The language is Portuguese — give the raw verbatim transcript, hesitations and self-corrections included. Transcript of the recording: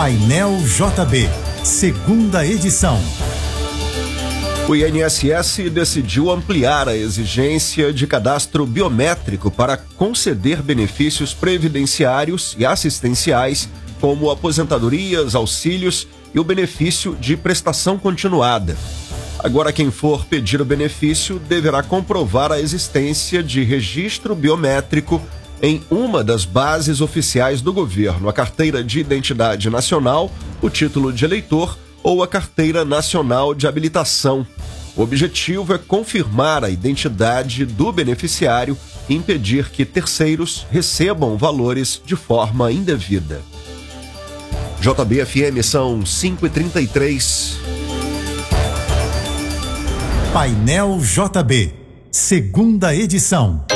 Painel J B, segunda edição. O I N S S decidiu ampliar a exigência de cadastro biométrico para conceder benefícios previdenciários e assistenciais, como aposentadorias, auxílios e o benefício de prestação continuada. Agora, quem for pedir o benefício deverá comprovar a existência de registro biométrico em uma das bases oficiais do governo, a Carteira de Identidade Nacional, o Título de Eleitor ou a Carteira Nacional de Habilitação. O objetivo é confirmar a identidade do beneficiário e impedir que terceiros recebam valores de forma indevida. J B F M são cinco e trinta e três. Painel J B, segunda edição.